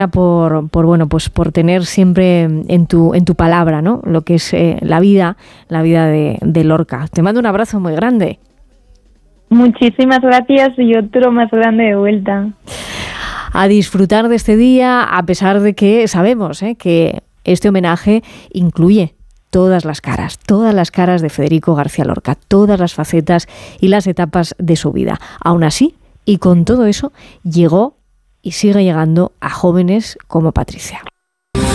bueno, pues por tener siempre en tu palabra, ¿no? Lo que es la vida de Lorca. Te mando un abrazo muy grande. Muchísimas gracias y otro más grande de vuelta. A disfrutar de este día, a pesar de que sabemos que este homenaje incluye todas las caras de Federico García Lorca, todas las facetas y las etapas de su vida. Aún así, y con todo eso, llegó y sigue llegando a jóvenes como Patricia.